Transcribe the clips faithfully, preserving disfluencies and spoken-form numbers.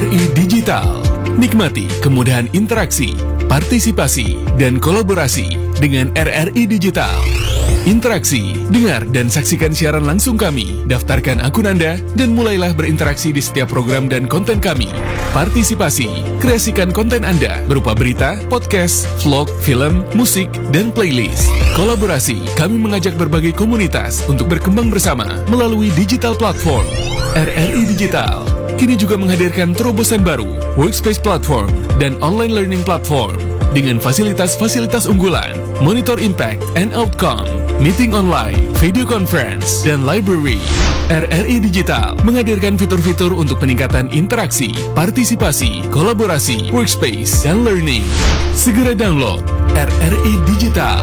I Digital. Nikmati kemudahan interaksi, partisipasi, dan kolaborasi dengan R R I Digital. Interaksi, dengar dan saksikan siaran langsung kami, daftarkan akun Anda, dan mulailah berinteraksi di setiap program dan konten kami. Partisipasi, kreasikan konten Anda berupa berita, podcast, vlog, film, musik, dan playlist. Kolaborasi, kami mengajak berbagai komunitas untuk berkembang bersama melalui digital platform. R R I Digital kini juga menghadirkan terobosan baru, workspace platform, dan online learning platform dengan fasilitas-fasilitas unggulan, monitor impact and outcome, meeting online, video conference, dan library. R R I Digital menghadirkan fitur-fitur untuk peningkatan interaksi, partisipasi, kolaborasi, workspace, dan learning. Segera download R R I Digital.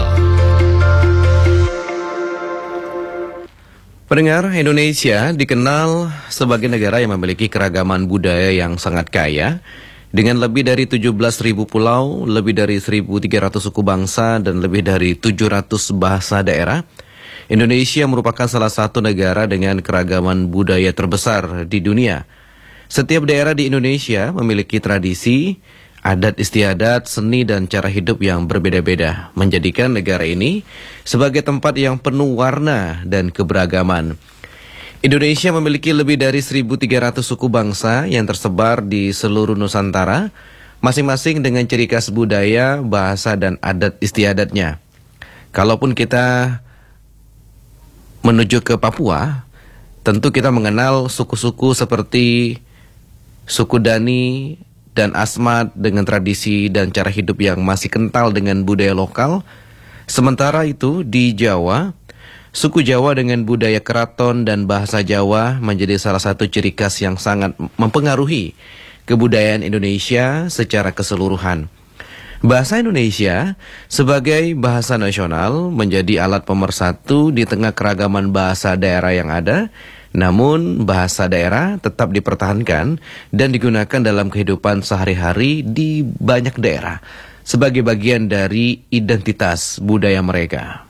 Pendengar, Indonesia dikenal sebagai negara yang memiliki keragaman budaya yang sangat kaya. Dengan lebih dari tujuh belas ribu pulau, lebih dari seribu tiga ratus suku bangsa, dan lebih dari tujuh ratus bahasa daerah, Indonesia merupakan salah satu negara dengan keragaman budaya terbesar di dunia. Setiap daerah di Indonesia memiliki tradisi, adat istiadat, seni, dan cara hidup yang berbeda-beda, menjadikan negara ini sebagai tempat yang penuh warna dan keberagaman. Indonesia memiliki lebih dari seribu tiga ratus suku bangsa yang tersebar di seluruh Nusantara, masing-masing dengan ciri khas budaya, bahasa, dan adat istiadatnya. Kalaupun kita menuju ke Papua, tentu kita mengenal suku-suku seperti suku Dani dan Asmat dengan tradisi dan cara hidup yang masih kental dengan budaya lokal. Sementara itu di Jawa, suku Jawa dengan budaya keraton dan bahasa Jawa menjadi salah satu ciri khas yang sangat mempengaruhi kebudayaan Indonesia secara keseluruhan. Bahasa Indonesia sebagai bahasa nasional menjadi alat pemersatu di tengah keragaman bahasa daerah yang ada. Namun bahasa daerah tetap dipertahankan dan digunakan dalam kehidupan sehari-hari di banyak daerah sebagai bagian dari identitas budaya mereka.